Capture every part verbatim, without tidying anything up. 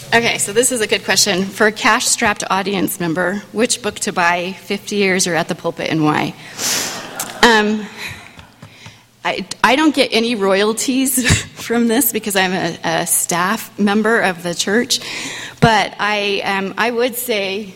Okay, so this is a good question. For a cash-strapped audience member, which book to buy, fifty years or At the Pulpit, and why? Um, I, I don't get any royalties from this because I'm a, a staff member of the church, but I um, I would say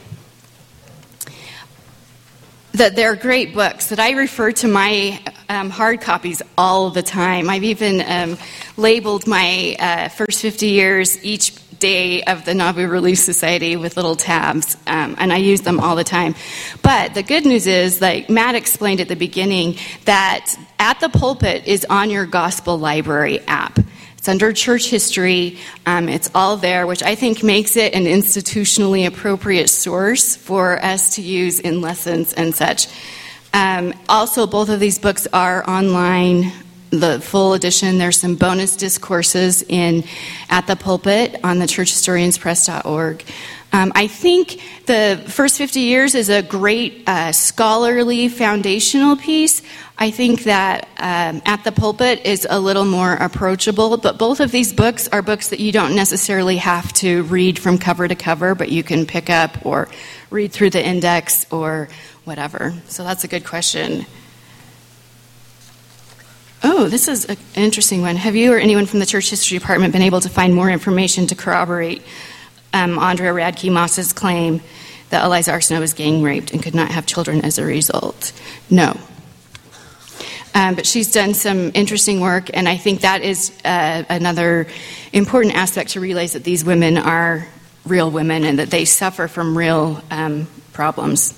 that they're great books, that I refer to my um, hard copies all the time. I've even um, labeled my uh, first fifty years each day of the Nauvoo Relief Society with little tabs, um, and I use them all the time. But the good news is, like Matt explained at the beginning, that At the Pulpit is on your Gospel Library app. It's under church history. Um, it's all there, which I think makes it an institutionally appropriate source for us to use in lessons and such. Um, also, both of these books are online. The full edition, there's some bonus discourses in At the Pulpit on the church historians press dot org. Um, I think the first fifty years is a great uh, scholarly foundational piece. I think that um, At the Pulpit is a little more approachable, but both of these books are books that you don't necessarily have to read from cover to cover, but you can pick up or read through the index or whatever. So that's a good question. Oh, this is an interesting one. Have you or anyone from the church history department been able to find more information to corroborate um, Andrea Radke Moss's claim that Eliza Arsenault was gang raped and could not have children as a result? No. Um, but she's done some interesting work, and I think that is uh, another important aspect to realize that these women are real women and that they suffer from real um, problems.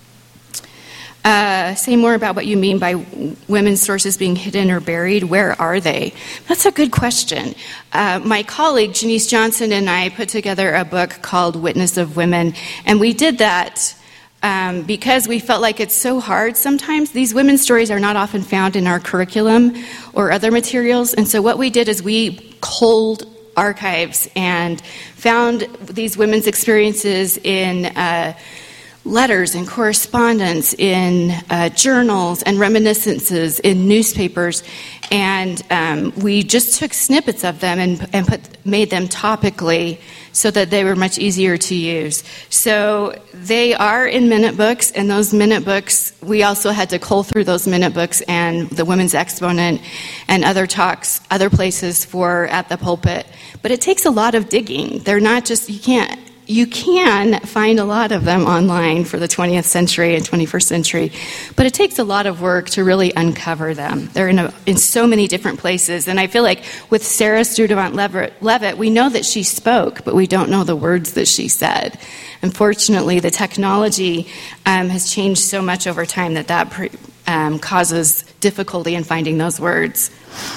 Uh, say more about what you mean by women's sources being hidden or buried. Where are they? That's a good question. Uh, my colleague, Janice Johnson, and I put together a book called Witness of Women, and we did that um, because we felt like it's so hard sometimes. These women's stories are not often found in our curriculum or other materials, and so what we did is we culled archives and found these women's experiences in uh, letters and correspondence, in uh, journals and reminiscences, in newspapers, and um, we just took snippets of them and, and put, made them topically so that they were much easier to use. So they are in minute books, and those minute books, we also had to cull through those minute books and the Women's Exponent and other talks, other places for At the Pulpit. But it takes a lot of digging. They're not just, you can't, You can find a lot of them online for the twentieth century and twenty-first century, but it takes a lot of work to really uncover them. They're in, a, in so many different places, and I feel like with Sarah Sturtevant-Levitt, we know that she spoke, but we don't know the words that she said. Unfortunately, the technology um, has changed so much over time that that pre- um, causes difficulty in finding those words.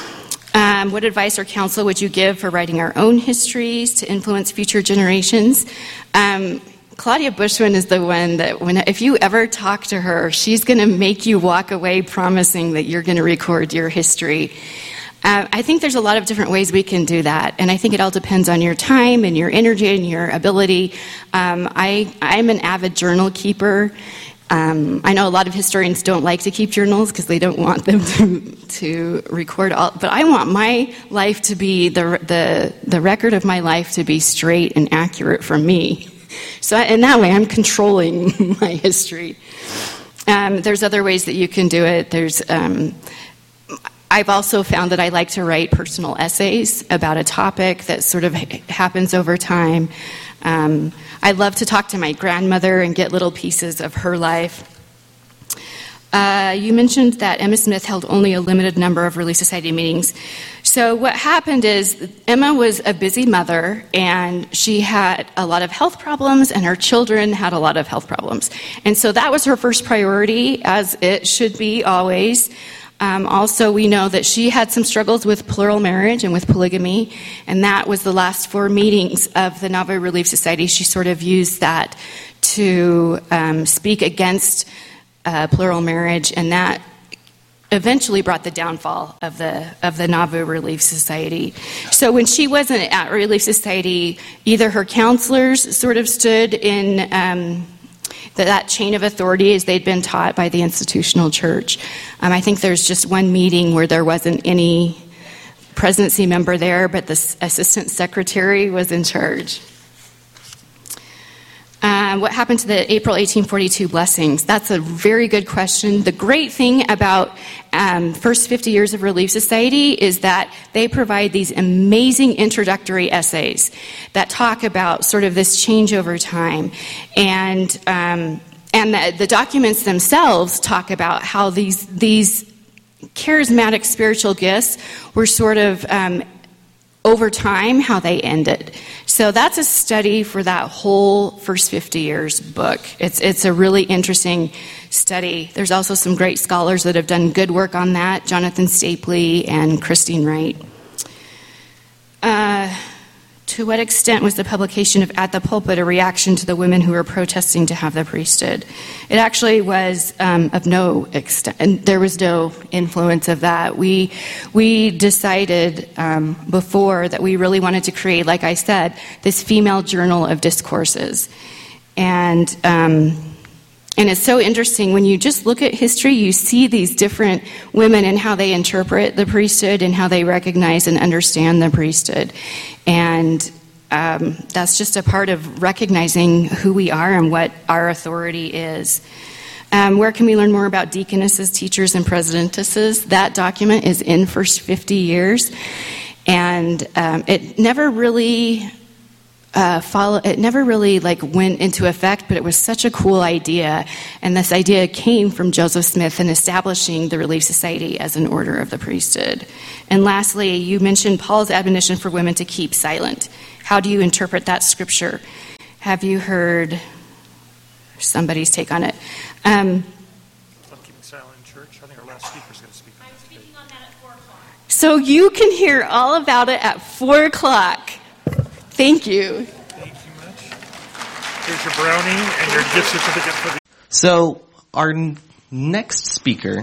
Um, what advice or counsel would you give for writing our own histories to influence future generations? Um, Claudia Bushman is the one that, when if you ever talk to her, she's going to make you walk away promising that you're going to record your history. Uh, I think there's a lot of different ways we can do that, and I think it all depends on your time and your energy and your ability. Um, I, I'm an avid journal keeper. Um, I know a lot of historians don't like to keep journals because they don't want them to, to record all, but I want my life to be, the, the, the record of my life to be straight and accurate for me. So in that way, I'm controlling my history. Um, there's other ways that you can do it. There's, um, I've also found that I like to write personal essays about a topic that sort of happens over time. Um, I love to talk to my grandmother and get little pieces of her life. Uh, you mentioned that Emma Smith held only a limited number of Relief Society meetings. So what happened is Emma was a busy mother, and she had a lot of health problems, and her children had a lot of health problems. And so that was her first priority, as it should be always. Um, also, we know that she had some struggles with plural marriage and with polygamy, and that was the last four meetings of the Nauvoo Relief Society. She sort of used that to um, speak against uh, plural marriage, and that eventually brought the downfall of the of the Nauvoo Relief Society. So when she wasn't at Relief Society, either her counselors sort of stood in um, that, that chain of authority as they'd been taught by the institutional church. Um, I think there's just one meeting where there wasn't any presidency member there, but the assistant secretary was in charge. Um, what happened to the April eighteen forty-two blessings? That's a very good question. The great thing about um, First fifty Years of Relief Society is that they provide these amazing introductory essays that talk about sort of this change over time. And um, and the, the documents themselves talk about how these these charismatic spiritual gifts were sort of um, over time, how they ended. So that's a study for that whole First fifty Years book. It's it's a really interesting study. There's also some great scholars that have done good work on that, Jonathan Stapley and Christine Wright. Uh, to what extent was the publication of At the Pulpit a reaction to the women who were protesting to have the priesthood? It actually was um, of no extent, and there was no influence of that. We we decided um, before that we really wanted to create, like I said, this female journal of discourses. And um, and it's so interesting when you just look at history, you see these different women and how they interpret the priesthood and how they recognize and understand the priesthood. And um, that's just a part of recognizing who we are and what our authority is. Um, where can we learn more about deaconesses, teachers, and presidentesses? That document is in First fifty Years. And um, it never really... Uh, follow, it never really like went into effect, but it was such a cool idea. And this idea came from Joseph Smith in establishing the Relief Society as an order of the priesthood. And lastly, you mentioned Paul's admonition for women to keep silent. How do you interpret that scripture? Have you heard somebody's take on it? Um, I'm keeping silent in church. I think our last speaker is going to speak. I'm speaking on that at four o'clock. So you can hear all about it at four o'clock. Thank you. Thank you much. Here's your brownie and your gift certificate for the... So our n- next speaker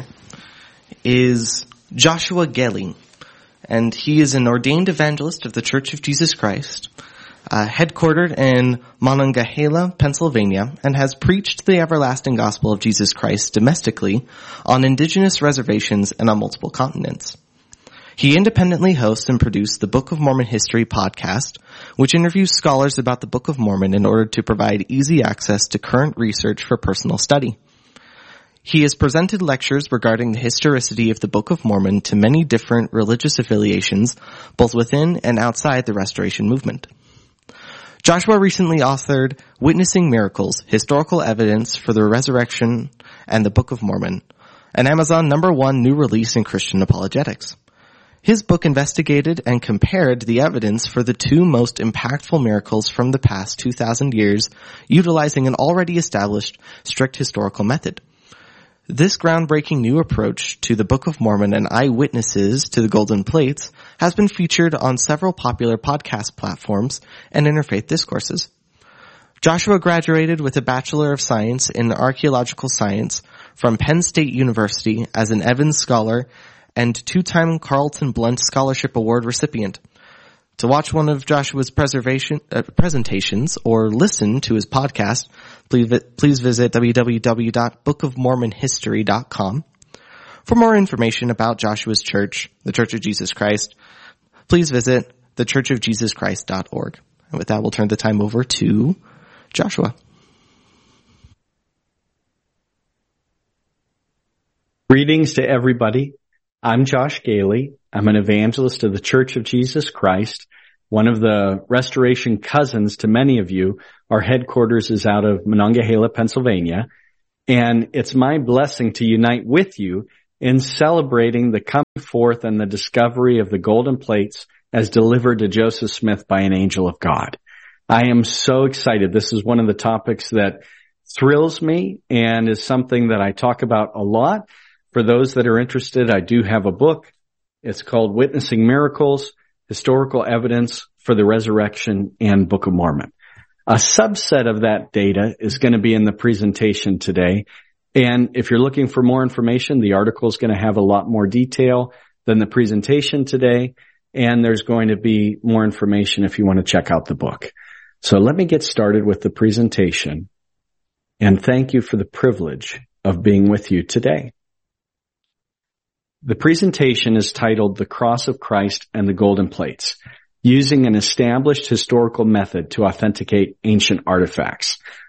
is Joshua Gelly, and he is an ordained evangelist of the Church of Jesus Christ, uh, headquartered in Monongahela, Pennsylvania, and has preached the everlasting gospel of Jesus Christ domestically on indigenous reservations and on multiple continents. He independently hosts and produced the Book of Mormon History podcast, which interviews scholars about the Book of Mormon in order to provide easy access to current research for personal study. He has presented lectures regarding the historicity of the Book of Mormon to many different religious affiliations, both within and outside the Restoration movement. Joshua recently authored Witnessing Miracles, Historical Evidence for the Resurrection and the Book of Mormon, an Amazon number one new release in Christian apologetics. His book investigated and compared the evidence for the two most impactful miracles from the past two thousand years, utilizing an already established strict historical method. This groundbreaking new approach to the Book of Mormon and eyewitnesses to the Golden Plates has been featured on several popular podcast platforms and interfaith discourses. Joshua graduated with a Bachelor of Science in Archaeological Science from Penn State University as an Evans Scholar and two-time Carlton Blunt Scholarship Award recipient. To watch one of Joshua's preservation, uh, presentations or listen to his podcast, please, please visit w w w dot book of mormon history dot com. For more information about Joshua's church, the Church of Jesus Christ, please visit the church of jesus christ dot org. And with that, we'll turn the time over to Joshua. Greetings to everybody. I'm Josh Gailey. I'm an evangelist of the Church of Jesus Christ, one of the Restoration cousins to many of you. Our headquarters is out of Monongahela, Pennsylvania, and it's my blessing to unite with you in celebrating the coming forth and the discovery of the golden plates as delivered to Joseph Smith by an angel of God. I am so excited. This is one of the topics that thrills me and is something that I talk about a lot. For those that are interested, I do have a book. It's called Witnessing Miracles, Historical Evidence for the Resurrection and Book of Mormon. A subset of that data is going to be in the presentation today. And if you're looking for more information, the article is going to have a lot more detail than the presentation today. And there's going to be more information if you want to check out the book. So let me get started with the presentation. And thank you for the privilege of being with you today. The presentation is titled The Cross of Christ and the Golden Plates, using an established historical method to authenticate ancient artifacts.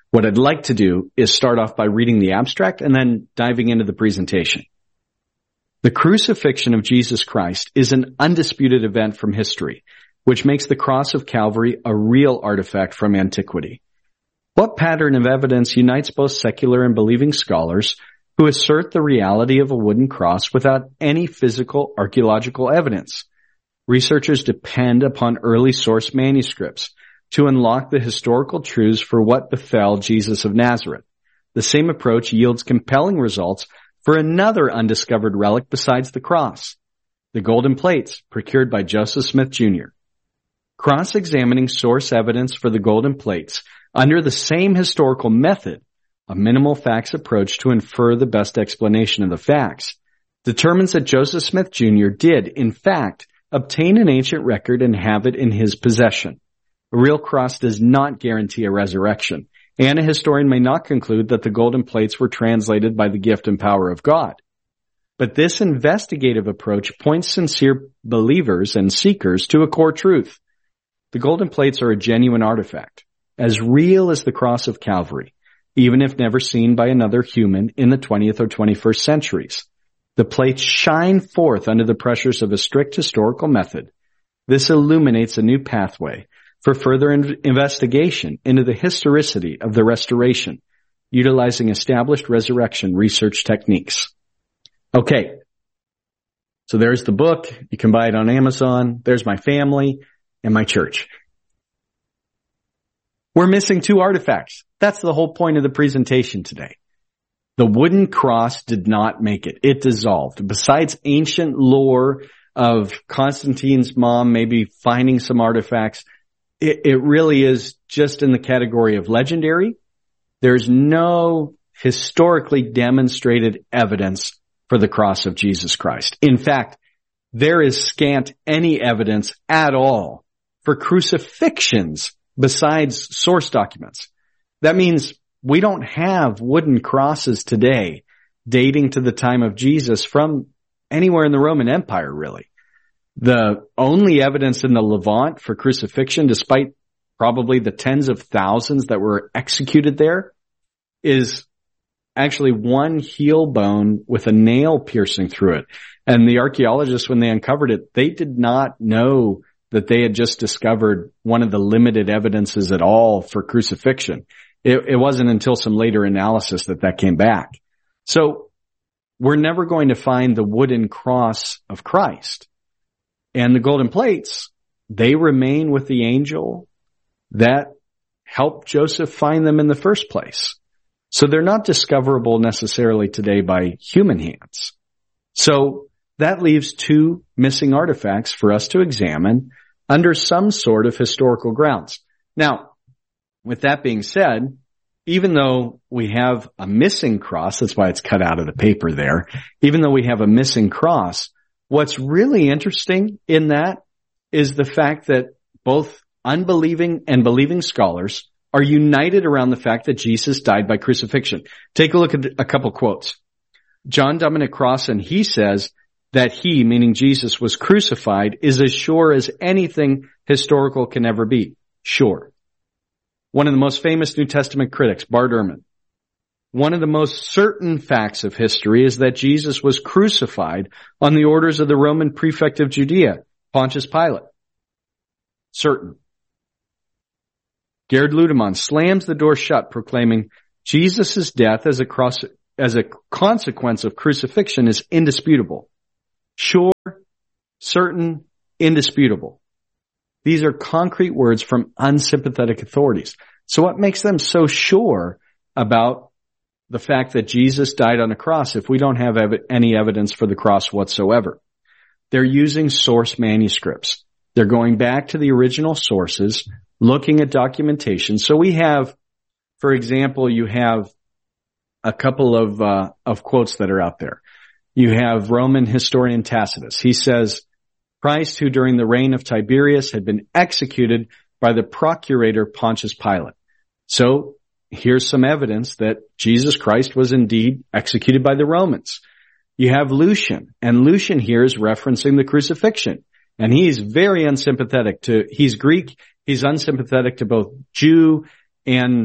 What I'd like to do is start off by reading the abstract and then diving into the presentation. The crucifixion of Jesus Christ is an undisputed event from history, which makes the cross of Calvary a real artifact from antiquity. What pattern of evidence unites both secular and believing scholars who assert the reality of a wooden cross without any physical archaeological evidence? Researchers depend upon early source manuscripts to unlock the historical truths for what befell Jesus of Nazareth. The same approach yields compelling results for another undiscovered relic besides the cross, the golden plates procured by Joseph Smith Junior Cross-examining source evidence for the golden plates under the same historical method, a minimal facts approach to infer the best explanation of the facts, determines that Joseph Smith Junior did, in fact, obtain an ancient record and have it in his possession. A real cross does not guarantee a resurrection, and a historian may not conclude that the golden plates were translated by the gift and power of God. But this investigative approach points sincere believers and seekers to a core truth. The golden plates are a genuine artifact, as real as the cross of Calvary, even if never seen by another human in the twentieth or twenty-first centuries. The plates shine forth under the pressures of a strict historical method. This illuminates a new pathway for further in- investigation into the historicity of the restoration, utilizing established resurrection research techniques. Okay, so there's the book. You can buy it on Amazon. There's my family and my church. We're missing two artifacts. That's the whole point of the presentation today. The wooden cross did not make it. It dissolved. Besides ancient lore of Constantine's mom maybe finding some artifacts, it, it really is just in the category of legendary. There's no historically demonstrated evidence for the cross of Jesus Christ. In fact, there is scant any evidence at all for crucifixions besides source documents. That means we don't have wooden crosses today dating to the time of Jesus from anywhere in the Roman Empire, really. The only evidence in the Levant for crucifixion, despite probably the tens of thousands that were executed there, is actually one heel bone with a nail piercing through it. And the archaeologists, when they uncovered it, they did not know that they had just discovered one of the limited evidences at all for crucifixion. It, it wasn't until some later analysis that that came back. So we're never going to find the wooden cross of Christ. And the golden plates, they remain with the angel that helped Joseph find them in the first place. So they're not discoverable necessarily today by human hands. So that leaves two missing artifacts for us to examine under some sort of historical grounds. Now, with that being said, even though we have a missing cross, that's why it's cut out of the paper there, even though we have a missing cross, what's really interesting in that is the fact that both unbelieving and believing scholars are united around the fact that Jesus died by crucifixion. Take a look at a couple quotes. John Dominic Crossan, he says that he, meaning Jesus, was crucified is as sure as anything historical can ever be. Sure. One of the most famous New Testament critics, Bart Ehrman. One of the most certain facts of history is that Jesus was crucified on the orders of the Roman prefect of Judea, Pontius Pilate. Certain. Gerhard Ludemann slams the door shut, proclaiming Jesus' death as a cross, as a consequence of crucifixion is indisputable. Sure, certain, indisputable. These are concrete words from unsympathetic authorities. So what makes them so sure about the fact that Jesus died on a cross if we don't have ev- any evidence for the cross whatsoever? They're using source manuscripts. They're going back to the original sources, looking at documentation. So we have, for example, you have a couple of uh, of quotes that are out there. You have Roman historian Tacitus. He says, Christ, who during the reign of Tiberius had been executed by the procurator Pontius Pilate. So here's some evidence that Jesus Christ was indeed executed by the Romans. You have Lucian, and Lucian here is referencing the crucifixion. And he's very unsympathetic to, he's Greek, he's unsympathetic to both Jew and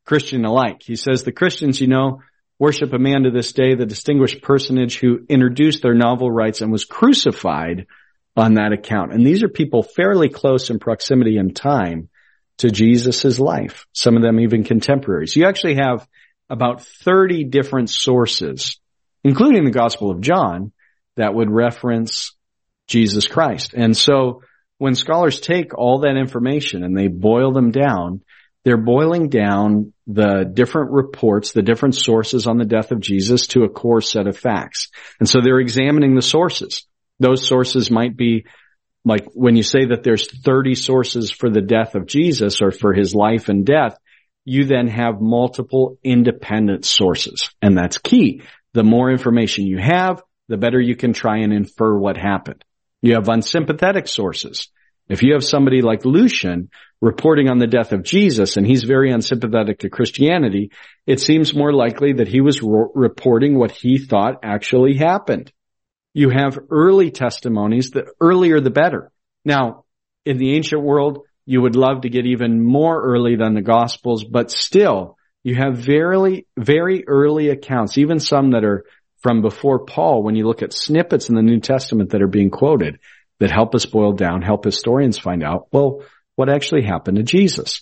Christian alike. He says, the Christians, you know, worship a man to this day, the distinguished personage who introduced their novel rights and was crucified on that account. And these are people fairly close in proximity and time to Jesus' life. Some of them even contemporaries. You actually have about thirty different sources, including the Gospel of John, that would reference Jesus Christ. And so when scholars take all that information and they boil them down, they're boiling down the different reports, the different sources on the death of Jesus to a core set of facts. And so they're examining the sources. Those sources might be like when you say that there's thirty sources for the death of Jesus or for his life and death, you then have multiple independent sources. And that's key. The more information you have, the better you can try and infer what happened. You have unsympathetic sources. If you have somebody like Lucian reporting on the death of Jesus and he's very unsympathetic to Christianity, it seems more likely that he was ro- reporting what he thought actually happened. You have early testimonies. The earlier the better. Now, in the ancient world, you would love to get even more early than the Gospels, but still, you have very, very early accounts, even some that are from before Paul, when you look at snippets in the New Testament that are being quoted, that help us boil down, help historians find out, well, what actually happened to Jesus.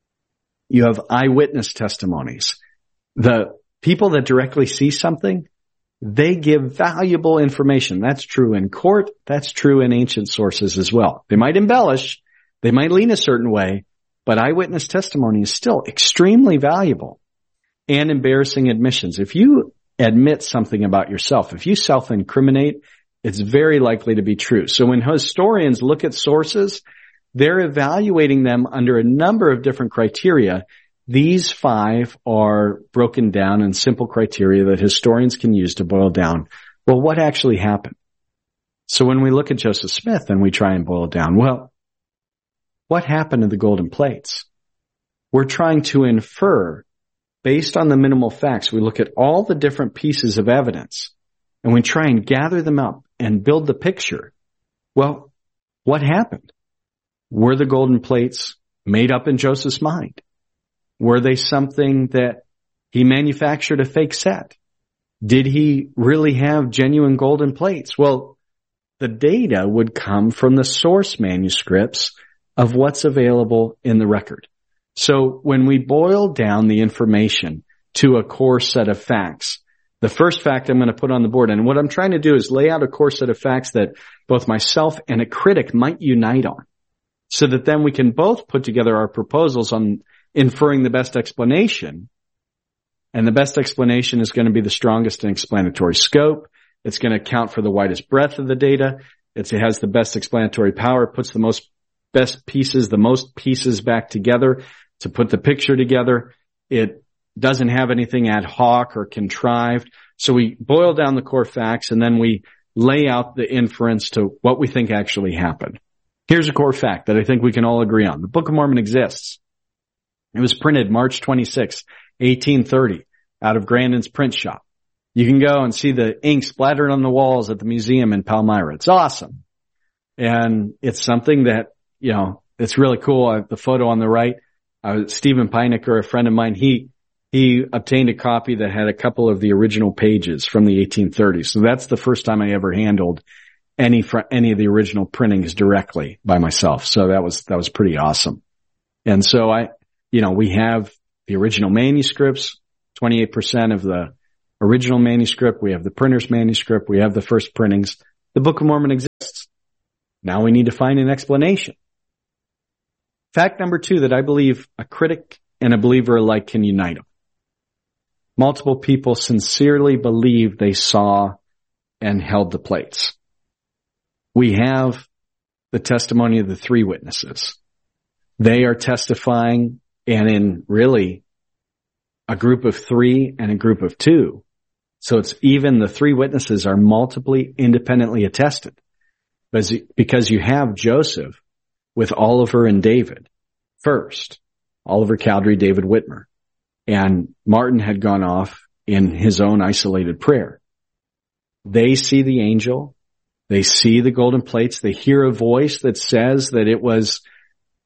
You have eyewitness testimonies. The people that directly see something, they give valuable information. That's true in court. That's true in ancient sources as well. They might embellish. They might lean a certain way, but eyewitness testimony is still extremely valuable. And embarrassing admissions. If you admit something about yourself, if you self-incriminate, it's very likely to be true. So when historians look at sources, they're evaluating them under a number of different criteria. These five are broken down in simple criteria that historians can use to boil down, well, what actually happened? So when we look at Joseph Smith and we try and boil down, well, what happened to the golden plates? We're trying to infer, based on the minimal facts, we look at all the different pieces of evidence and we try and gather them up and build the picture. Well, what happened? Were the golden plates made up in Joseph's mind? Were they something that he manufactured a fake set? Did he really have genuine golden plates? Well, the data would come from the source manuscripts of what's available in the record. So when we boil down the information to a core set of facts, the first fact I'm going to put on the board, and what I'm trying to do is lay out a core set of facts that both myself and a critic might unite on, so that then we can both put together our proposals on inferring the best explanation. And the best explanation is going to be the strongest in explanatory scope. It's going to account for the widest breadth of the data. It's, it has the best explanatory power. It puts the most best pieces, the most pieces back together to put the picture together. It doesn't have anything ad hoc or contrived. So we boil down the core facts and then we lay out the inference to what we think actually happened. Here's a core fact that I think we can all agree on. The Book of Mormon exists. It was printed March twenty-sixth, eighteen thirty, out of Grandin's print shop. You can go and see the ink splattered on the walls at the museum in Palmyra. It's awesome. And it's something that, you know, it's really cool. Uh, the photo on the right, uh, Stephen Peinecker, a friend of mine, he, he obtained a copy that had a couple of the original pages from the eighteen thirties. So that's the first time I ever handled any, fr- any of the original printings directly by myself. So that was, that was pretty awesome. And so I, you know, we have the original manuscripts, twenty-eight percent of the original manuscript. We have the printer's manuscript. We have the first printings. The Book of Mormon exists. Now we need to find an explanation. Fact number two that I believe a critic and a believer alike can unite on. Multiple people sincerely believe they saw and held the plates. We have the testimony of the three witnesses. They are testifying, and in really a group of three and a group of two. So it's even the three witnesses are multiply independently attested. Because you have Joseph with Oliver and David first. Oliver Cowdery, David Whitmer. And Martin had gone off in his own isolated prayer. They see the angel. They see the golden plates. They hear a voice that says that it was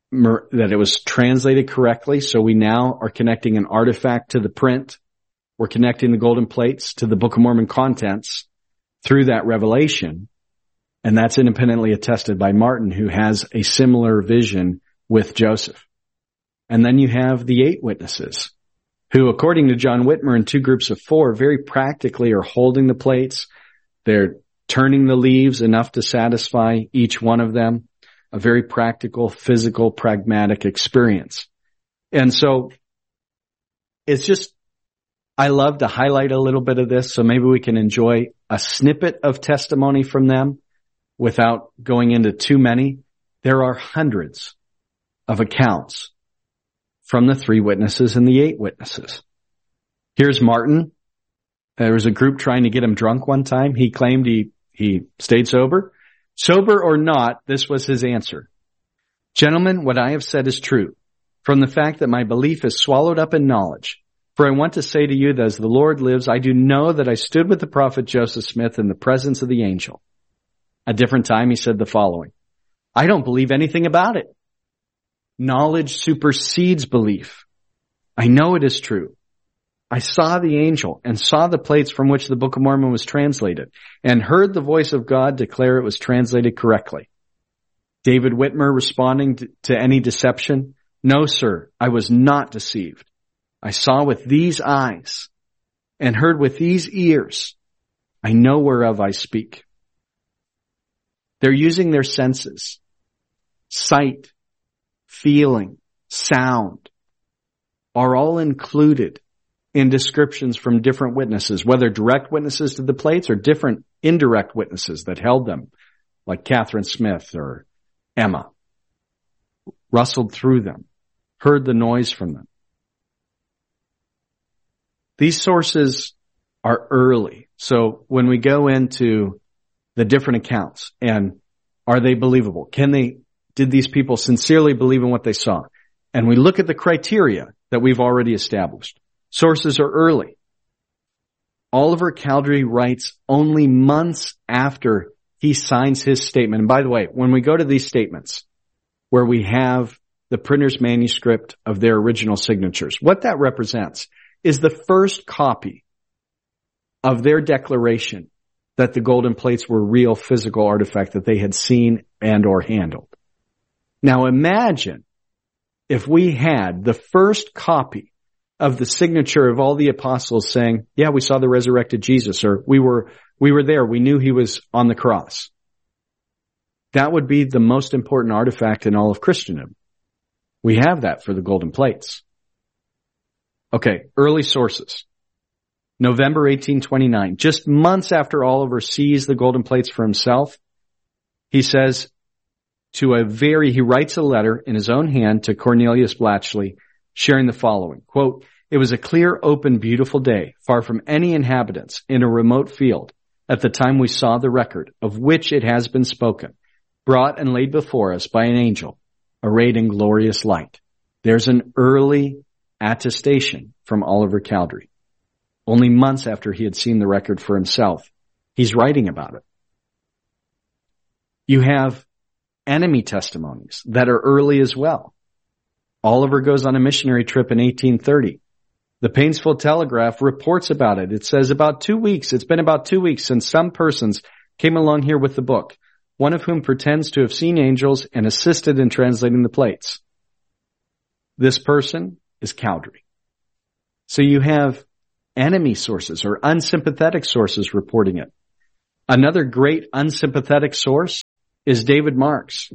that it was translated correctly. So we now are connecting an artifact to the print. We're connecting the golden plates to the Book of Mormon contents through that revelation. And that's independently attested by Martin, who has a similar vision with Joseph. And then you have the eight witnesses who, according to John Whitmer, in two groups of four, very practically are holding the plates. They're turning the leaves enough to satisfy each one of them. A very practical, physical, pragmatic experience. And so it's just, I love to highlight a little bit of this so maybe we can enjoy a snippet of testimony from them without going into too many. There are hundreds of accounts from the three witnesses and the eight witnesses. Here's Martin. There was a group trying to get him drunk one time. He claimed he, he stayed sober. Sober or not, this was his answer. Gentlemen, what I have said is true, from the fact that my belief is swallowed up in knowledge. For I want to say to you that as the Lord lives, I do know that I stood with the prophet Joseph Smith in the presence of the angel. A different time he said the following. I don't believe anything about it. Knowledge supersedes belief. I know it is true. I saw the angel and saw the plates from which the Book of Mormon was translated and heard the voice of God declare it was translated correctly. David Whitmer responding to, to any deception. No, sir, I was not deceived. I saw with these eyes and heard with these ears. I know whereof I speak. They're using their senses, sight, feeling, sound are all included in descriptions from different witnesses, whether direct witnesses to the plates or different indirect witnesses that held them, like Catherine Smith or Emma, rustled through them, heard the noise from them. These sources are early. So when we go into the different accounts and are they believable? Can they, did these people sincerely believe in what they saw? And we look at the criteria that we've already established. Sources are early. Oliver Cowdery writes only months after he signs his statement. And by the way, when we go to these statements where we have the printer's manuscript of their original signatures, what that represents is the first copy of their declaration that the golden plates were real physical artifact that they had seen and or handled. Now imagine if we had the first copy of the signature of all the apostles saying, yeah, we saw the resurrected Jesus, or we were, we were there. We knew he was on the cross. That would be the most important artifact in all of Christendom. We have that for the golden plates. Okay, early sources. November eighteen twenty-nine, just months after Oliver sees the golden plates for himself, he says to a very, he writes a letter in his own hand to Cornelius Blatchley, sharing the following, quote, it was a clear, open, beautiful day, far from any inhabitants in a remote field at the time we saw the record of which it has been spoken, brought and laid before us by an angel, arrayed in glorious light. There's an early attestation from Oliver Cowdery. Only months after he had seen the record for himself, he's writing about it. You have enemy testimonies that are early as well. Oliver goes on a missionary trip in eighteen thirty. The Painesville Telegraph reports about it. It says about two weeks, it's been about two weeks since some persons came along here with the book, one of whom pretends to have seen angels and assisted in translating the plates. This person is Cowdery. So you have enemy sources or unsympathetic sources reporting it. Another great unsympathetic source is David Marks.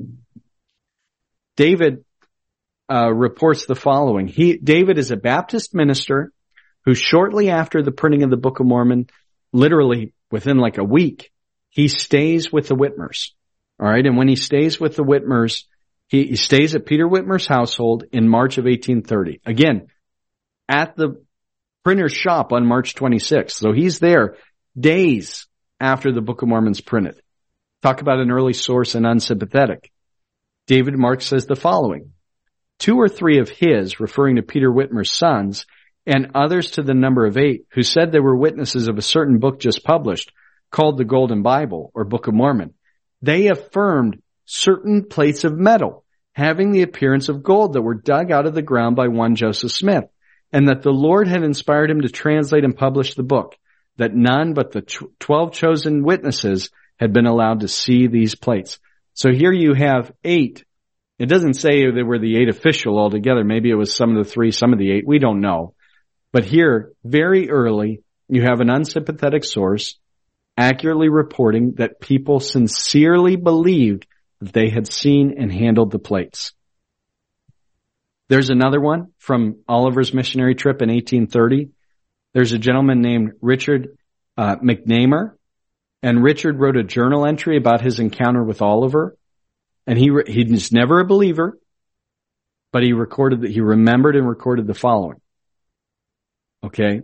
David uh, reports the following. He, David is a Baptist minister who shortly after the printing of the Book of Mormon, literally within like a week, he stays with the Whitmers. All right. And when he stays with the Whitmers, he, he stays at Peter Whitmer's household in March of eighteen thirty. Again, at the printer's shop on March twenty-sixth. So he's there days after the Book of Mormon's printed. Talk about an early source and unsympathetic. David Marks says the following. Two or three of his, referring to Peter Whitmer's sons, and others to the number of eight, who said they were witnesses of a certain book just published, called the Golden Bible, or Book of Mormon, they affirmed certain plates of metal having the appearance of gold that were dug out of the ground by one Joseph Smith, and that the Lord had inspired him to translate and publish the book, that none but the twelve chosen witnesses had been allowed to see these plates. So here you have eight. It doesn't say they were the eight official altogether. Maybe it was some of the three, some of the eight. We don't know. But here, very early, you have an unsympathetic source accurately reporting that people sincerely believed that they had seen and handled the plates. There's another one from Oliver's missionary trip in eighteen thirty. There's a gentleman named Richard uh, McNamar, and Richard wrote a journal entry about his encounter with Oliver. And he he was never a believer, but he recorded that he remembered and recorded the following. Okay.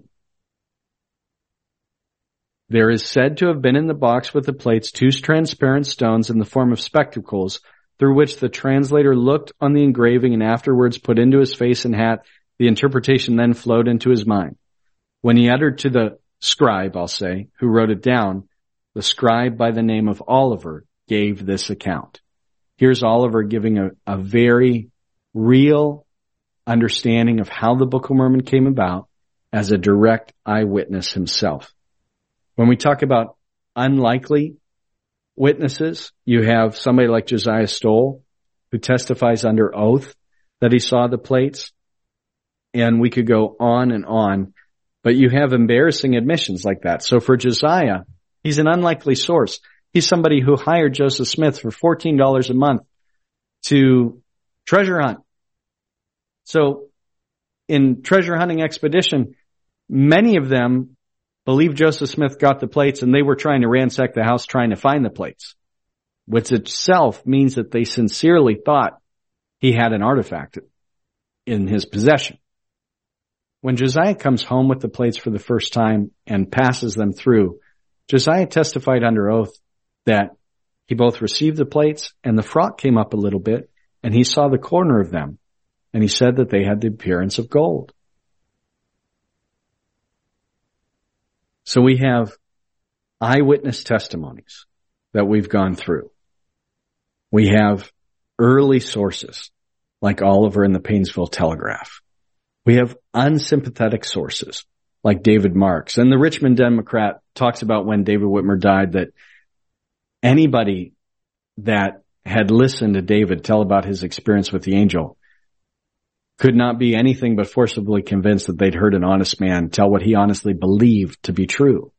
There is said to have been in the box with the plates two transparent stones in the form of spectacles, through which the translator looked on the engraving and afterwards put into his face and hat. The interpretation then flowed into his mind. When he uttered to the scribe, I'll say, who wrote it down, the scribe by the name of Oliver gave this account. Here's Oliver giving a, a very real understanding of how the Book of Mormon came about as a direct eyewitness himself. When we talk about unlikely witnesses, you have somebody like Josiah Stoll, who testifies under oath that he saw the plates. And we could go on and on, but you have embarrassing admissions like that. So for Josiah, he's an unlikely source. He's somebody who hired Joseph Smith for fourteen dollars a month to treasure hunt. So in treasure hunting expedition, many of them believe Joseph Smith got the plates and they were trying to ransack the house trying to find the plates, which itself means that they sincerely thought he had an artifact in his possession. When Josiah comes home with the plates for the first time and passes them through, Josiah testified under oath that he both received the plates and the frock came up a little bit and he saw the corner of them and he said that they had the appearance of gold. So we have eyewitness testimonies that we've gone through. We have early sources like Oliver and the Painesville Telegraph. We have unsympathetic sources like David Marks. And the Richmond Democrat talks about when David Whitmer died that anybody that had listened to David tell about his experience with the angel could not be anything but forcibly convinced that they'd heard an honest man tell what he honestly believed to be true.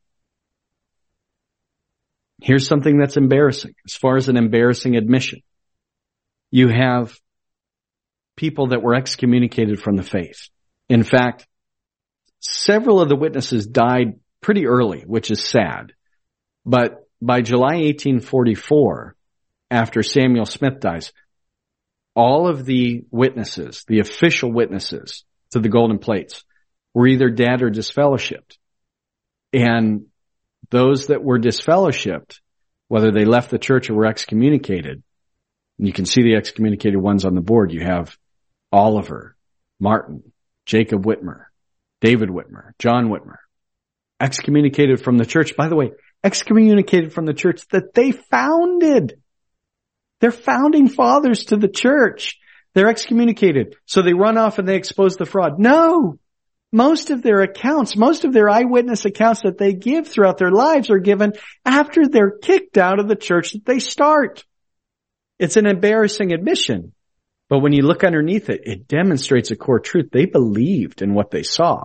Here's something that's embarrassing. As far as an embarrassing admission, you have people that were excommunicated from the faith. In fact, several of the witnesses died pretty early, which is sad. But by July eighteen forty-four, after Samuel Smith dies, all of the witnesses, the official witnesses to the golden plates, were either dead or disfellowshipped. And those that were disfellowshipped, whether they left the church or were excommunicated, and you can see the excommunicated ones on the board. You have Oliver, Martin, Jacob Whitmer, David Whitmer, John Whitmer, excommunicated from the church. By the way, excommunicated from the church that they founded. They're founding fathers to the church. They're excommunicated. So they run off and they expose the fraud. No! Most of their accounts, most of their eyewitness accounts that they give throughout their lives are given after they're kicked out of the church that they start. It's an embarrassing admission. But when you look underneath it, it demonstrates a core truth. They believed in what they saw.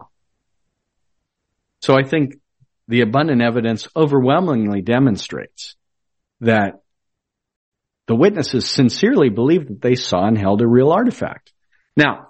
So I think the abundant evidence overwhelmingly demonstrates that the witnesses sincerely believed that they saw and held a real artifact. Now,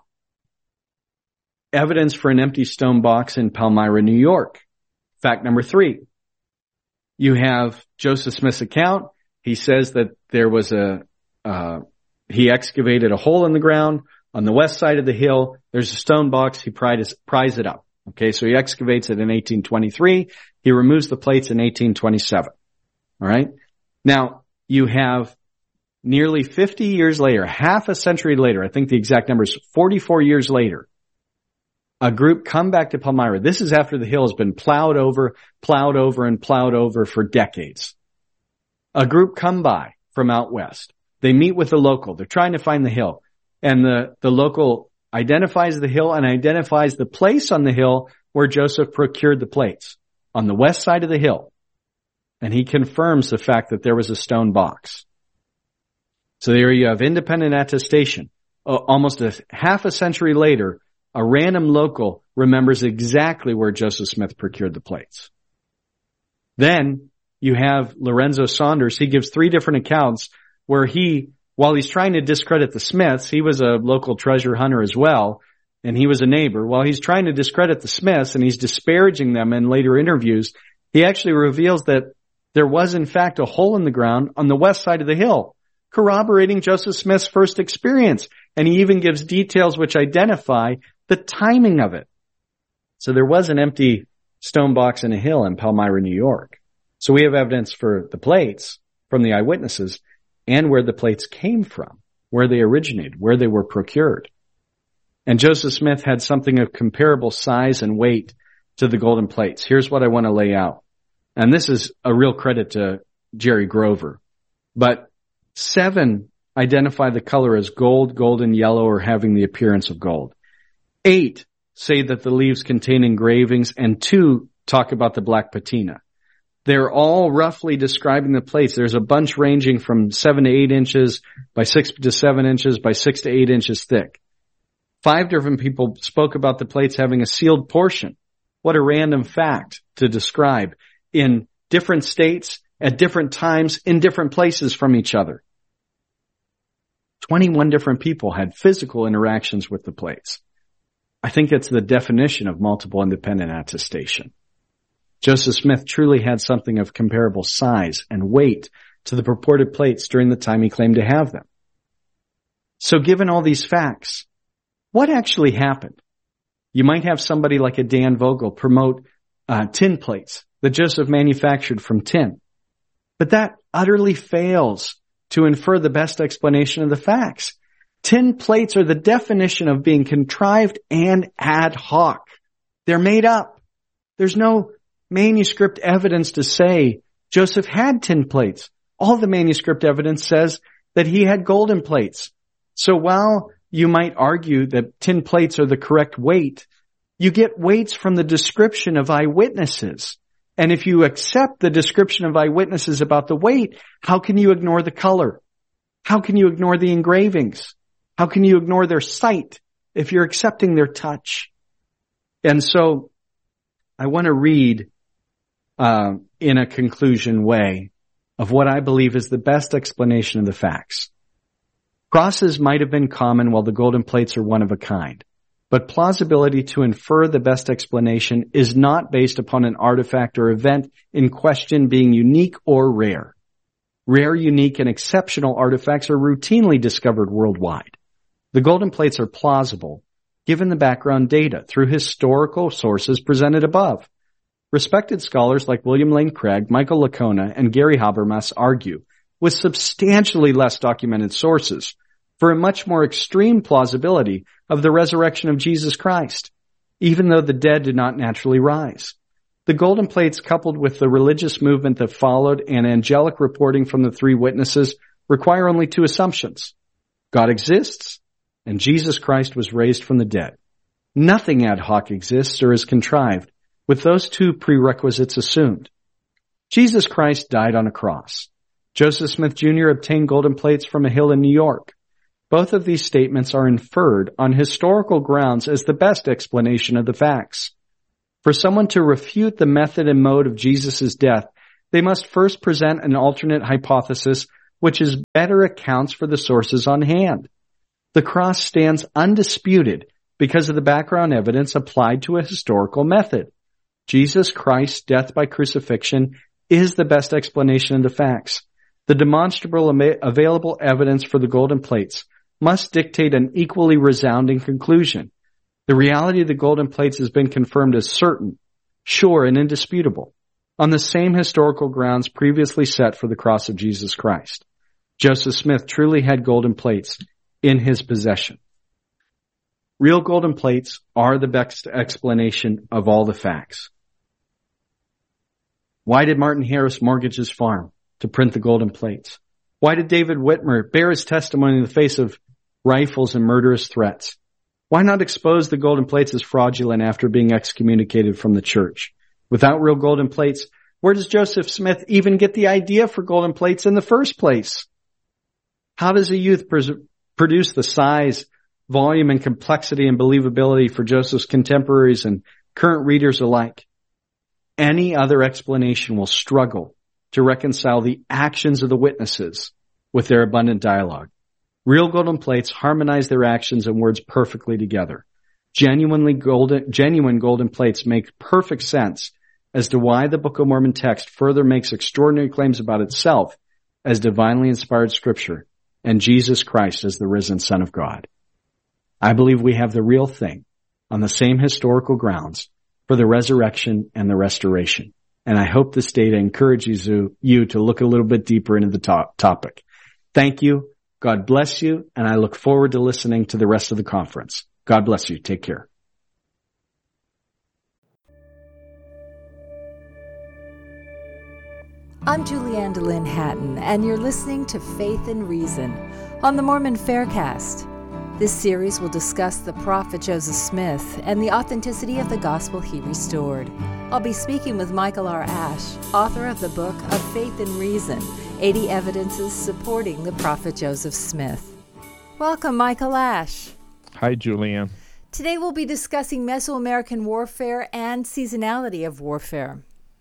evidence for an empty stone box in Palmyra, New York. Fact number three. You have Joseph Smith's account. He says that there was a, uh, he excavated a hole in the ground on the west side of the hill. There's a stone box. He pries, pries it up. Okay, so he excavates it in eighteen twenty-three. He removes the plates in eighteen twenty-seven. All right. Now, you have nearly fifty years later, half a century later, I think the exact number is forty-four years later, a group come back to Palmyra. This is after the hill has been plowed over, plowed over, and plowed over for decades. A group come by from out west. They meet with the local. They're trying to find the hill. And the, the local identifies the hill and identifies the place on the hill where Joseph procured the plates, on the west side of the hill. And he confirms the fact that there was a stone box. So there you have independent attestation. Uh, almost a half a century later, a random local remembers exactly where Joseph Smith procured the plates. Then you have Lorenzo Saunders. He gives three different accounts where he, while he's trying to discredit the Smiths, he was a local treasure hunter as well, and he was a neighbor. While he's trying to discredit the Smiths and he's disparaging them in later interviews, he actually reveals that there was in fact a hole in the ground on the west side of the hill, corroborating Joseph Smith's first experience. And he even gives details which identify the timing of it. So there was an empty stone box in a hill in Palmyra, New York. So we have evidence for the plates from the eyewitnesses and where the plates came from, where they originated, where they were procured. And Joseph Smith had something of comparable size and weight to the golden plates. Here's what I want to lay out. And this is a real credit to Jerry Grover. But seven identify the color as gold, golden, yellow, or having the appearance of gold. Eight say that the leaves contain engravings, and two talk about the black patina. They're all roughly describing the plates. There's a bunch ranging from seven to eight inches by six to seven inches by six to eight inches thick. Five different people spoke about the plates having a sealed portion. What a random fact to describe in different states, at different times, in different places from each other. twenty-one different people had physical interactions with the plates. I think it's the definition of multiple independent attestation. Joseph Smith truly had something of comparable size and weight to the purported plates during the time he claimed to have them. So given all these facts, what actually happened? You might have somebody like a Dan Vogel promote uh, tin plates that Joseph manufactured from tin. But that utterly fails to infer the best explanation of the facts. Tin plates are the definition of being contrived and ad hoc. They're made up. There's no manuscript evidence to say Joseph had tin plates. All the manuscript evidence says that he had golden plates. So while you might argue that tin plates are the correct weight, you get weights from the description of eyewitnesses. And if you accept the description of eyewitnesses about the weight, how can you ignore the color? How can you ignore the engravings? How can you ignore their sight if you're accepting their touch? And so I want to read uh, in a conclusion way of what I believe is the best explanation of the facts. Crosses might have been common while the golden plates are one of a kind. But plausibility to infer the best explanation is not based upon an artifact or event in question being unique or rare. Rare, unique, and exceptional artifacts are routinely discovered worldwide. The golden plates are plausible, given the background data through historical sources presented above. Respected scholars like William Lane Craig, Michael Licona, and Gary Habermas argue, with substantially less documented sources, for a much more extreme plausibility of the resurrection of Jesus Christ, even though the dead did not naturally rise. The golden plates, coupled with the religious movement that followed and angelic reporting from the three witnesses, require only two assumptions. God exists, and Jesus Christ was raised from the dead. Nothing ad hoc exists or is contrived, with those two prerequisites assumed. Jesus Christ died on a cross. Joseph Smith Junior obtained golden plates from a hill in New York. Both of these statements are inferred on historical grounds as the best explanation of the facts. For someone to refute the method and mode of Jesus' death, they must first present an alternate hypothesis which is better accounts for the sources on hand. The cross stands undisputed because of the background evidence applied to a historical method. Jesus Christ's death by crucifixion is the best explanation of the facts. The demonstrable available evidence for the golden plates must dictate an equally resounding conclusion. The reality of the golden plates has been confirmed as certain, sure, and indisputable on the same historical grounds previously set for the cross of Jesus Christ. Joseph Smith truly had golden plates in his possession. Real golden plates are the best explanation of all the facts. Why did Martin Harris mortgage his farm to print the golden plates? Why did David Whitmer bear his testimony in the face of rifles and murderous threats? Why not expose the golden plates as fraudulent after being excommunicated from the church? Without real golden plates, where does Joseph Smith even get the idea for golden plates in the first place? How does a youth pres- produce the size, volume, and complexity and believability for Joseph's contemporaries and current readers alike? Any other explanation will struggle to reconcile the actions of the witnesses with their abundant dialogue. Real golden plates harmonize their actions and words perfectly together. Genuinely golden, genuine golden plates make perfect sense as to why the Book of Mormon text further makes extraordinary claims about itself as divinely inspired scripture and Jesus Christ as the risen Son of God. I believe we have the real thing on the same historical grounds for the resurrection and the restoration. And I hope this data encourages you, you to look a little bit deeper into the to- topic. Thank you. God bless you. And I look forward to listening to the rest of the conference. God bless you. Take care. I'm Julianne DeLynn Hatton, and you're listening to Faith and Reason on the Mormon Faircast. This series will discuss the prophet Joseph Smith and the authenticity of the gospel he restored. I'll be speaking with Michael R. Ash, author of the book of Faith and Reason, eighty Evidences Supporting the Prophet Joseph Smith. Welcome, Michael Ash. Hi, Julianne. Today we'll be discussing Mesoamerican warfare and seasonality of warfare.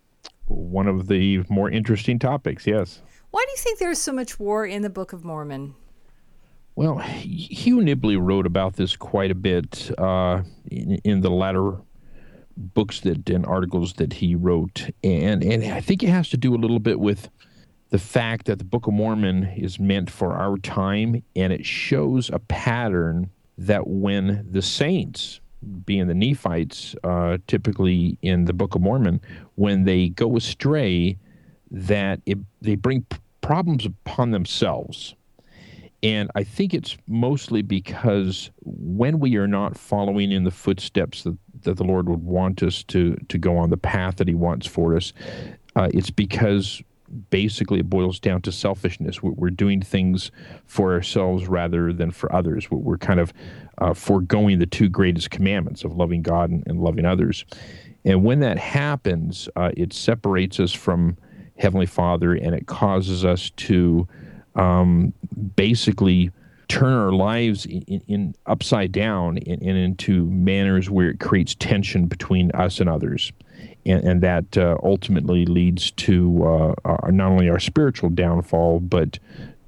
One of the more interesting topics, yes. Why do you think there's so much war in the Book of Mormon? Well, Hugh Nibley wrote about this quite a bit uh, in, in the latter books that and articles that he wrote, and and I think it has to do a little bit with the fact that the Book of Mormon is meant for our time, and it shows a pattern that when the saints, being the Nephites, uh, typically in the Book of Mormon, when they go astray, that it, they bring p- problems upon themselves. And I think it's mostly because when we are not following in the footsteps that, that the Lord would want us to, to go on the path that he wants for us, uh, it's because basically it boils down to selfishness. We're, we're doing things for ourselves rather than for others. We're, we're kind of uh, foregoing the two greatest commandments of loving God and, and loving others. And when that happens, uh, it separates us from Heavenly Father, and it causes us to um, basically turn our lives in, in, in upside down and in, in into manners where it creates tension between us and others. And, and that uh, ultimately leads to uh, our, not only our spiritual downfall, but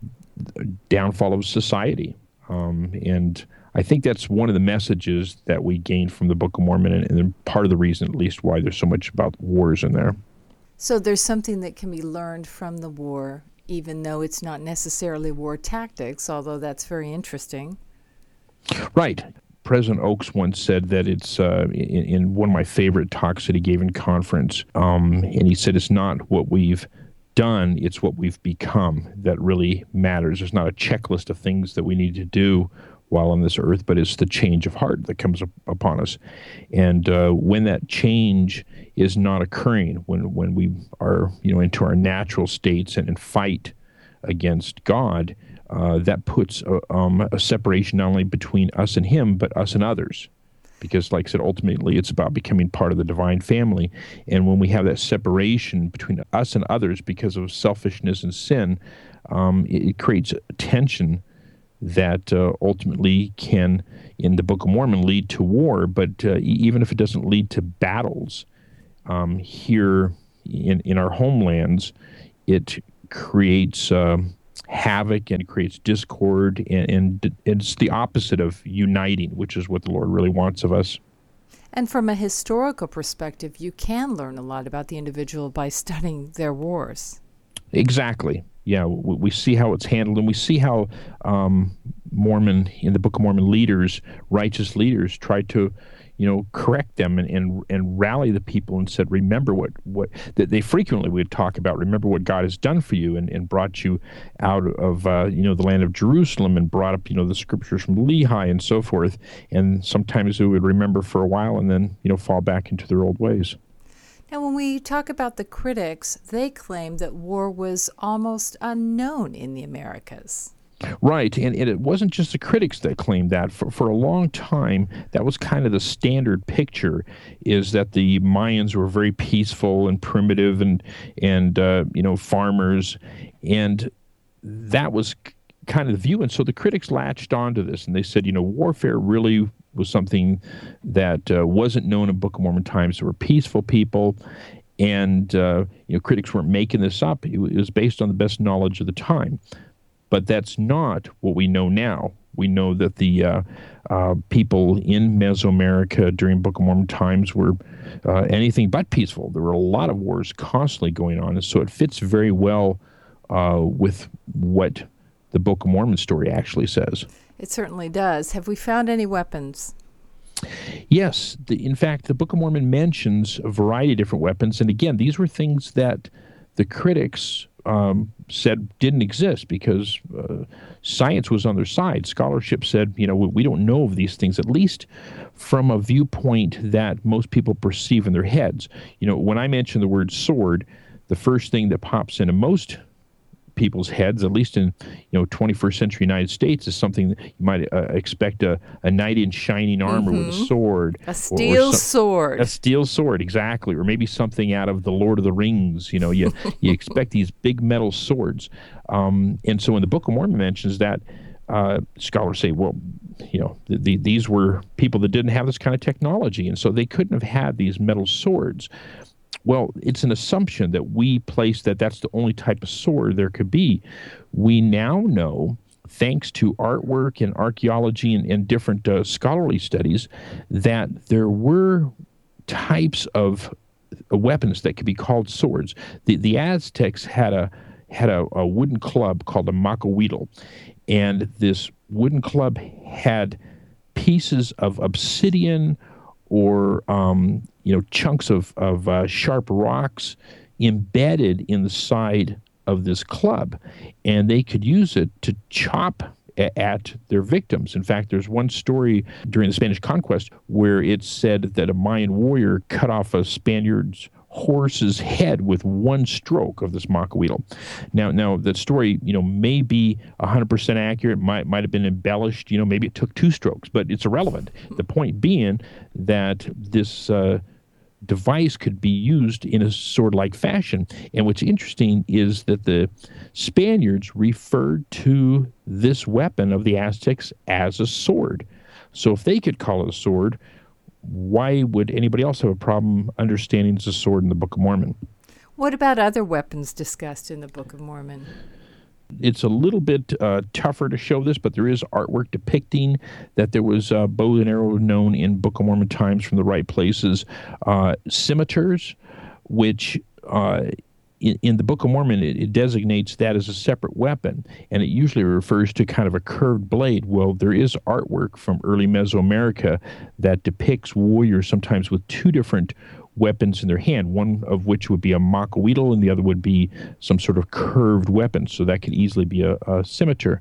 downfall of society. Um, and I think that's one of the messages that we gain from the Book of Mormon, and, and part of the reason, at least, why there's so much about wars in there. So there's something that can be learned from the war, even though it's not necessarily war tactics, although that's very interesting. Right. President Oaks once said that it's uh, in, in one of my favorite talks that he gave in conference, um, and he said it's not what we've done, it's what we've become that really matters. There's not a checklist of things that we need to do while on this earth, but it's the change of heart that comes up upon us. And uh, when that change is not occurring, when when we are you know into our natural states and, and fight against God, uh, that puts a, um, a separation not only between us and him, but us and others. Because, like I said, ultimately it's about becoming part of the divine family. And when we have that separation between us and others because of selfishness and sin, um, it, it creates tension that uh, ultimately can, in the Book of Mormon, lead to war. But uh, even if it doesn't lead to battles, um, here in, in our homelands, it creates uh, havoc and it creates discord, and, and it's the opposite of uniting, which is what the Lord really wants of us. And from a historical perspective, you can learn a lot about the individual by studying their wars. Exactly. Yeah, we, we see how it's handled, and we see how um, Mormon, in the Book of Mormon, leaders, righteous leaders, tried to, you know, correct them and, and, and rally the people and said, remember what, what that they frequently would talk about, remember what God has done for you and, and brought you out of, uh, you know, the land of Jerusalem, and brought up, you know, the scriptures from Lehi and so forth. And sometimes they would remember for a while and then, you know, fall back into their old ways. Now, when we talk about the critics, they claim that war was almost unknown in the Americas. Right, and, and it wasn't just the critics that claimed that. For, for a long time, that was kind of the standard picture, is that the Mayans were very peaceful and primitive and, and uh, you know, farmers, and that was kind of the view. And so the critics latched onto this, and they said, you know, warfare really was something that uh, wasn't known in Book of Mormon times. There were peaceful people, and uh, you know, critics weren't making this up. It was based on the best knowledge of the time. But that's not what we know now. We know that the uh, uh, people in Mesoamerica during Book of Mormon times were uh, anything but peaceful. There were a lot of wars constantly going on, and so it fits very well uh, with what the Book of Mormon story actually says. It certainly does. Have we found any weapons? Yes. The, in fact, the Book of Mormon mentions a variety of different weapons, and again, these were things that the critics Um, said didn't exist because uh, science was on their side. Scholarship said, you know, we, we don't know of these things, at least from a viewpoint that most people perceive in their heads. You know, when I mention the word sword, the first thing that pops into most people's heads, at least in, you know, twenty-first century United States, is something that you might uh, expect a, a knight in shining armor mm-hmm. with a sword. A steel or, or some, sword. A steel sword, exactly. Or maybe something out of the Lord of the Rings. You know, you, you expect these big metal swords. Um, and so when the Book of Mormon mentions that, uh, scholars say, well, you know, the, the, these were people that didn't have this kind of technology, and so they couldn't have had these metal swords. Well, it's an assumption that we place that that's the only type of sword there could be. We now know, thanks to artwork and archaeology and, and different uh, scholarly studies, that there were types of weapons that could be called swords. The, the Aztecs had a had a, a wooden club called a macahuitl, and this wooden club had pieces of obsidian or um, you know, chunks of, of uh, sharp rocks embedded in the side of this club, and they could use it to chop a- at their victims. In fact, there's one story during the Spanish conquest where it's said that a Mayan warrior cut off a Spaniard's horse's head with one stroke of this macahuitl. Now, now that story, you know, may be one hundred percent accurate, might might have been embellished, you know, maybe it took two strokes, but it's irrelevant. The point being that this uh, device could be used in a sword-like fashion. And what's interesting is that the Spaniards referred to this weapon of the Aztecs as a sword. So if they could call it a sword, why would anybody else have a problem understanding it's a sword in the Book of Mormon? What about other weapons discussed in the Book of Mormon? It's a little bit uh, tougher to show this, but there is artwork depicting that there was uh, bow and arrow known in Book of Mormon times from the right places. Uh, scimitars, which uh, in, in the Book of Mormon, it, it designates that as a separate weapon, and it usually refers to kind of a curved blade. Well, there is artwork from early Mesoamerica that depicts warriors sometimes with two different weapons in their hand, one of which would be a macahuitl and the other would be some sort of curved weapon, so that could easily be a, a scimitar.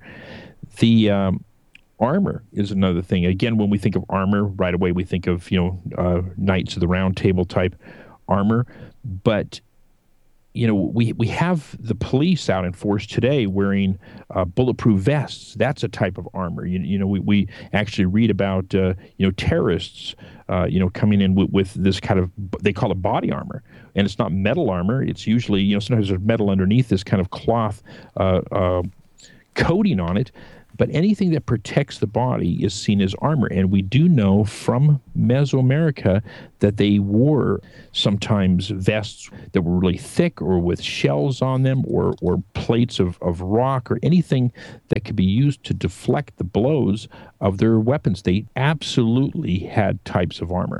The um, armor is another thing. Again, when we think of armor, right away we think of, you know, uh, Knights of the Round Table type armor, but you know, we, we have the police out in force today wearing uh, bulletproof vests. That's a type of armor. You, you know, we, we actually read about, uh, you know, terrorists, uh, you know, coming in with, with this kind of, they call it body armor. And it's not metal armor. It's usually, you know, sometimes there's metal underneath this kind of cloth uh, uh, coating on it. But anything that protects the body is seen as armor. And we do know from Mesoamerica that they wore sometimes vests that were really thick or with shells on them or, or plates of, of rock or anything that could be used to deflect the blows of their weapons. They absolutely had types of armor.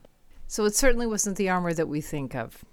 So it certainly wasn't the armor that we think of.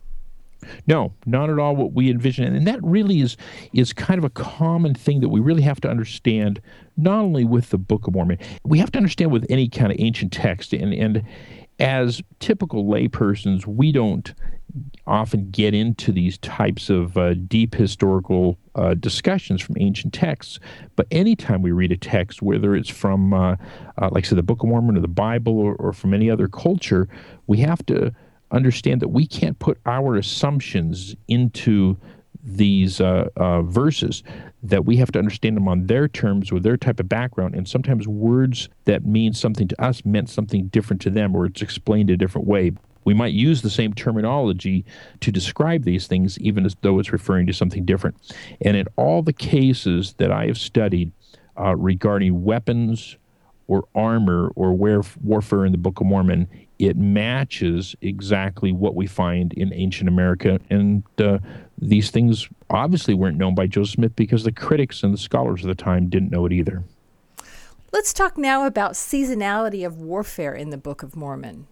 No, not at all what we envision. And that really is is kind of a common thing that we really have to understand, not only with the Book of Mormon. We have to understand with any kind of ancient text. And, and as typical laypersons, we don't often get into these types of uh, deep historical uh, discussions from ancient texts. But anytime we read a text, whether it's from, uh, uh, like I said, the Book of Mormon or the Bible or, or from any other culture, we have to understand that we can't put our assumptions into these uh, uh, verses, that we have to understand them on their terms with their type of background. And sometimes words that mean something to us meant something different to them, or it's explained a different way. We might use the same terminology to describe these things, even as though it's referring to something different. And in all the cases that I have studied uh, regarding weapons or armor or warfare in the Book of Mormon, it matches exactly what we find in ancient America. And uh, these things obviously weren't known by Joseph Smith because the critics and the scholars of the time didn't know it either. Let's talk now about seasonality of warfare in the Book of Mormon.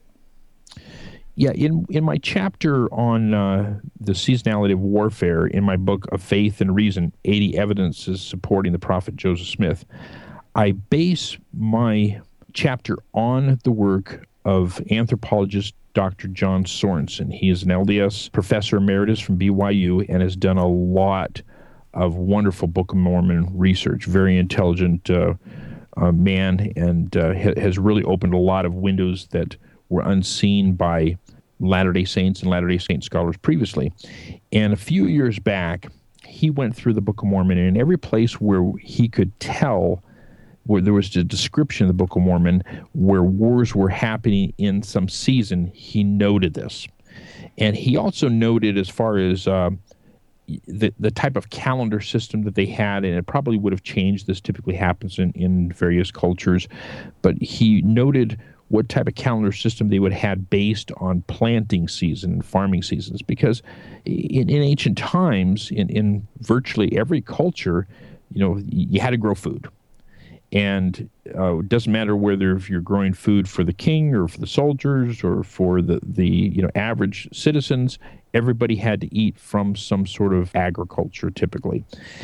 Yeah, in, in my chapter on uh, the seasonality of warfare in my book of Faith and Reason, eighty Evidences Supporting the Prophet Joseph Smith, I base my chapter on the work of anthropologist Doctor John Sorensen. He is an L D S professor emeritus from B Y U and has done a lot of wonderful Book of Mormon research. Very intelligent uh, uh, man, and uh, ha- has really opened a lot of windows that were unseen by Latter-day Saints and Latter-day Saint scholars previously. And a few years back, he went through the Book of Mormon, and in every place where he could tell where there was a description in the Book of Mormon where wars were happening in some season, he noted this. And he also noted as far as uh, the the type of calendar system that they had, and it probably would have changed. This typically happens in, in various cultures. But he noted what type of calendar system they would have based on planting season and farming seasons. Because in, in ancient times, in, in virtually every culture, you know, you had to grow food. And uh, it doesn't matter whether if you're growing food for the king or for the soldiers or for the, the you know average citizens, everybody had to eat from some sort of agriculture typically.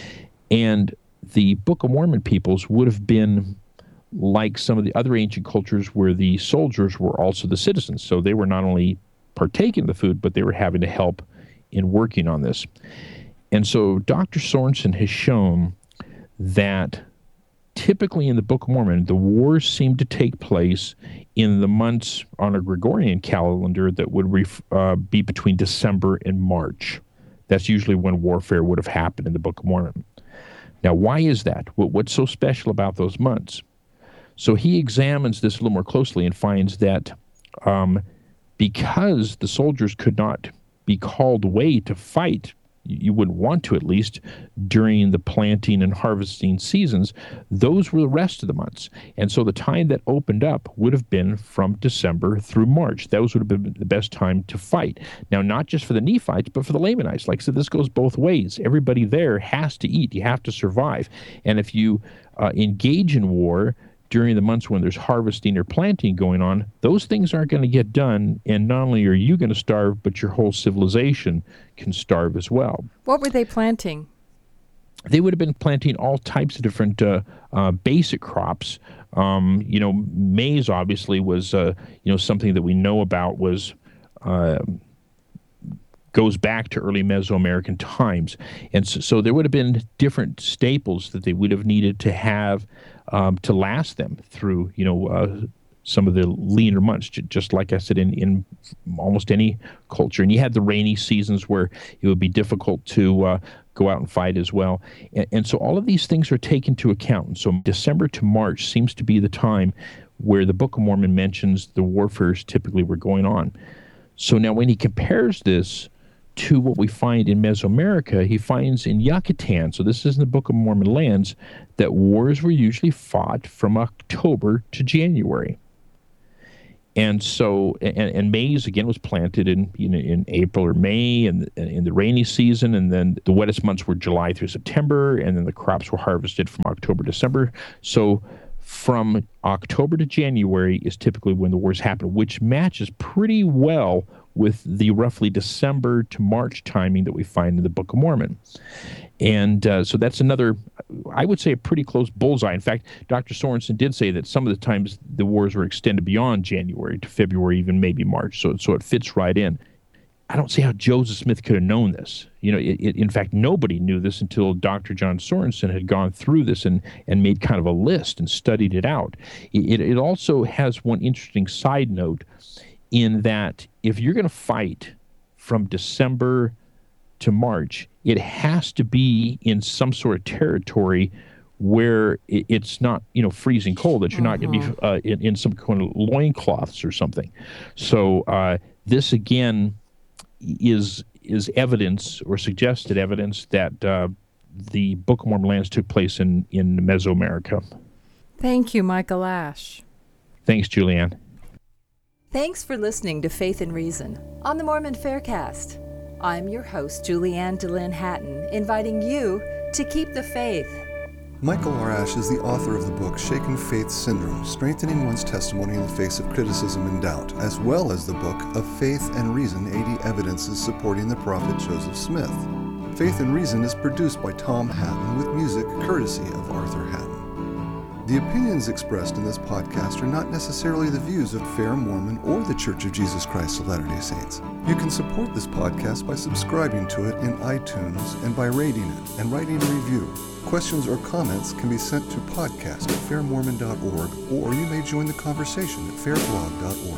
And the Book of Mormon peoples would have been like some of the other ancient cultures where the soldiers were also the citizens. So they were not only partaking of the food, but they were having to help in working on this. And so Doctor Sorensen has shown that typically in the Book of Mormon, the wars seem to take place in the months on a Gregorian calendar that would ref, uh, be between December and March. That's usually when warfare would have happened in the Book of Mormon. Now, why is that? What, what's so special about those months? So he examines this a little more closely and finds that um, because the soldiers could not be called away to fight, you wouldn't want to at least, during the planting and harvesting seasons, those were the rest of the months. And so the time that opened up would have been from December through March. Those would have been the best time to fight. Now, not just for the Nephites, but for the Lamanites. Like I said, this goes both ways. Everybody there has to eat. You have to survive. And if you uh, engage in war during the months when there's harvesting or planting going on, those things aren't going to get done, and not only are you going to starve, but your whole civilization can starve as well. What were they planting? They would have been planting all types of different uh, uh, basic crops. Um, you know, maize obviously was, uh, you know, something that we know about was uh, goes back to early Mesoamerican times. And so, so there would have been different staples that they would have needed to have um, to last them through, you know, uh, some of the leaner months, just like I said, in, in almost any culture. And you had the rainy seasons where it would be difficult to uh, go out and fight as well. And, and so all of these things are taken into account. And so December to March seems to be the time where the Book of Mormon mentions the warfares typically were going on. So now when he compares this to what we find in Mesoamerica, he finds in Yucatan, so this is in the Book of Mormon lands, that wars were usually fought from October to January. And so, and, and maize, again, was planted in you know, in April or May and in, in the rainy season, and then the wettest months were July through September, and then the crops were harvested from October to December. So from October to January is typically when the wars happen, which matches pretty well with the roughly December to March timing that we find in the Book of Mormon. And uh, so that's another, I would say, a pretty close bullseye. In fact, Doctor Sorensen did say that some of the times the wars were extended beyond January to February, even maybe March. So, so it fits right in. I don't see how Joseph Smith could have known this. You know, it, it, in fact, nobody knew this until Doctor John Sorensen had gone through this and, and made kind of a list and studied it out. It, it also has one interesting side note in that if you're going to fight from December to March, it has to be in some sort of territory where it's not, you know, freezing cold, that you're not going to be uh, in, in some kind of loincloths or something. So uh, this, again, is is evidence or suggested evidence that uh, the Book of Mormon lands took place in, in Mesoamerica. Thank you, Michael Ash. Thanks, Julianne. Thanks for listening to Faith and Reason on the Mormon Faircast. I'm your host, Julianne DeLynn Hatton, inviting you to keep the faith. Michael R. Ash is the author of the book Shaken Faith Syndrome, Strengthening One's Testimony in the Face of Criticism and Doubt, as well as the book of Faith and Reason, eighty Evidences Supporting the Prophet Joseph Smith. Faith and Reason is produced by Tom Hatton with music courtesy of Arthur Hatton. The opinions expressed in this podcast are not necessarily the views of Fair Mormon or the Church of Jesus Christ of Latter-day Saints. You can support this podcast by subscribing to it in iTunes and by rating it and writing a review. Questions or comments can be sent to podcast at fair mormon dot org, or you may join the conversation at fair blog dot org.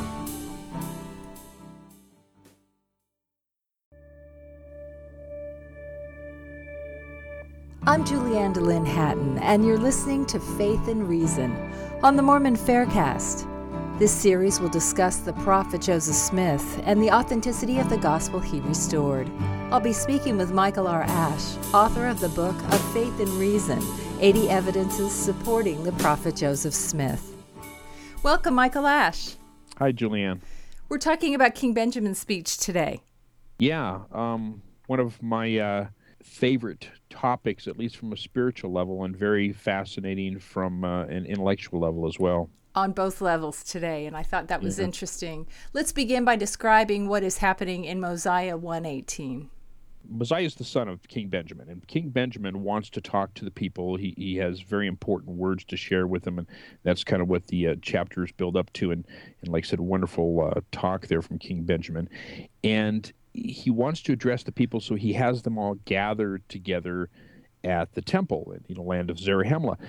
I'm Julianne DeLynn Hatton, and you're listening to Faith and Reason on the Mormon Faircast. This series will discuss the prophet Joseph Smith and the authenticity of the gospel he restored. I'll be speaking with Michael R. Ash, author of the book of Faith and Reason, eighty Evidences Supporting the Prophet Joseph Smith. Welcome, Michael Ash. Hi, Julianne. We're talking about King Benjamin's speech today. Yeah, um, one of my uh, favorite topics, at least from a spiritual level, and very fascinating from uh, an intellectual level as well. On both levels today, and I thought that was mm-hmm. interesting. Let's begin by describing what is happening in Mosiah one eighteen. Mosiah is the son of King Benjamin, and King Benjamin wants to talk to the people. He he has very important words to share with them, and that's kind of what the uh, chapters build up to. And, and like I said, wonderful uh, talk there from King Benjamin. And he wants to address the people, so he has them all gathered together at the temple in the land of Zarahemla.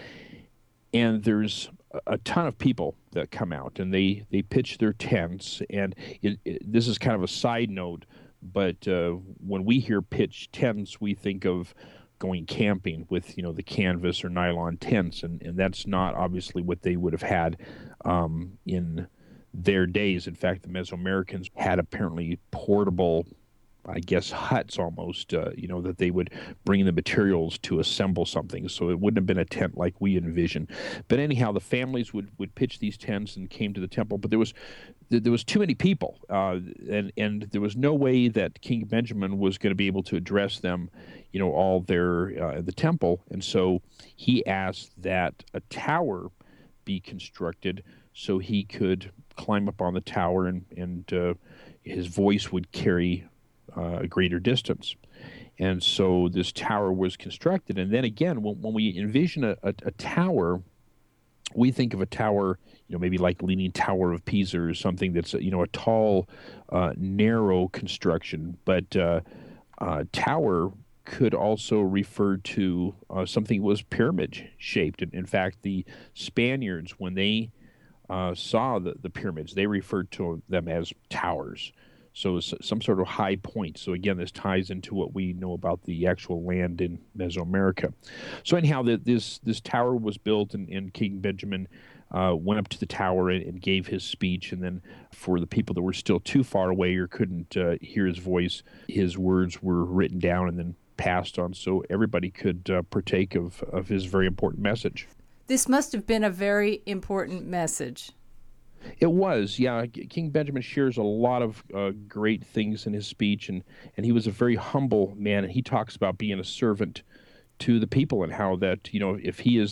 And there's a ton of people that come out, and they, they pitch their tents. And it, it, this is kind of a side note, but uh, when we hear pitch tents, we think of going camping with, you know, the canvas or nylon tents, and, and that's not obviously what they would have had um, in their days. In fact, the Mesoamericans had apparently portable, I guess, huts almost, uh, you know, that they would bring the materials to assemble something. So it wouldn't have been a tent like we envision. But anyhow, the families would, would pitch these tents and came to the temple. But there was there was too many people, uh, and and there was no way that King Benjamin was going to be able to address them, you know, all there uh, at the temple. And so he asked that a tower be constructed so he could climb up on the tower, and and uh, his voice would carry Uh, a greater distance. And so this tower was constructed. And then again, when, when we envision a, a, a tower, we think of a tower, you know, maybe like Leaning Tower of Pisa or something that's, you know, a tall, uh, narrow construction. But uh, uh, tower could also refer to uh, something that was pyramid-shaped. In, in fact, the Spaniards, when they uh, saw the, the pyramids, they referred to them as towers. So it's some sort of high point. So again, this ties into what we know about the actual land in Mesoamerica. So anyhow, the, this this tower was built, and, and King Benjamin uh, went up to the tower and, and gave his speech. And then for the people that were still too far away or couldn't uh, hear his voice, his words were written down and then passed on so everybody could uh, partake of, of his very important message. This must have been a very important message. It was, yeah. King Benjamin shares a lot of uh, great things in his speech, and, and he was a very humble man, and he talks about being a servant to the people and how that, you know, if he is